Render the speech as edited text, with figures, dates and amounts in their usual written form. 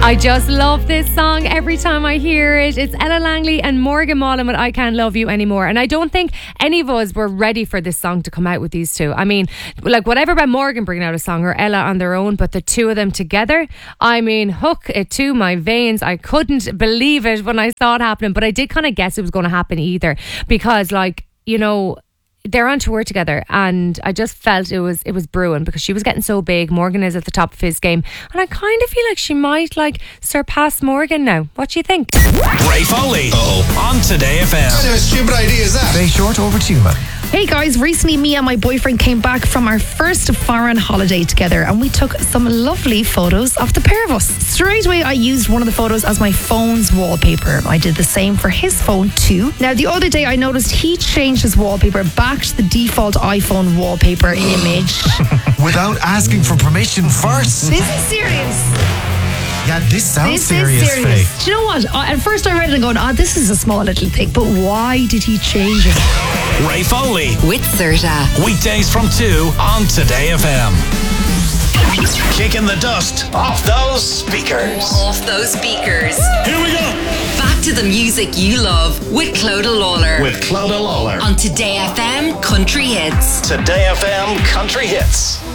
I just love this song every time I hear it. It's Ella Langley and Morgan Wallen with I Can't Love You Anymore. And I don't think any of us were ready for this song to come out with these two. I mean, like whatever about Morgan bringing out a song or Ella on their own, but the two of them together, I mean, hook it to my veins. I couldn't believe it when I saw it happening, but I did kind of guess it was going to happen either because, like, you know, they're on tour together and I just felt it was brewing because she was getting so big. Morgan is at the top of his game and I kind of feel like she might like surpass Morgan now. What do you think? Ray Foley on Today FM. What kind of stupid idea is that? Very short, over to you, man. Hey guys, recently me and my boyfriend came back from our first foreign holiday together and we took some lovely photos of the pair of us. Straight away I used one of the photos as my phone's wallpaper. I did the same for his phone too. Now the other day I noticed he changed his wallpaper back to the default iPhone wallpaper image. Without asking for permission first. This is serious. Yeah, this sounds serious, Faye. Do you know what? At first I read it and going, this is a small little thing, but why did he change it? Ray Foley with Serta. Weekdays from 2 on Today FM. Kicking the dust off those speakers. Off those speakers. Here we go. Back to the music you love with Clodagh Lawler. With Clodagh Lawler. On Today FM Country Hits. Today FM Country Hits.